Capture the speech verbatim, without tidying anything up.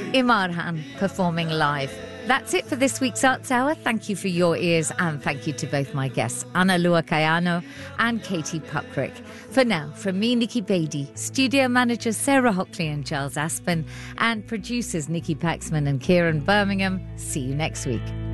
Imarhan performing live. That's it for this week's Arts Hour. Thank you for your ears and thank you to both my guests, Ana Lua Kayano and Katie Puckrick. For now, from me, Nikki Beattie, studio managers Sarah Hockley and Charles Aspen, and producers Nikki Paxman and Kieran Birmingham, see you next week.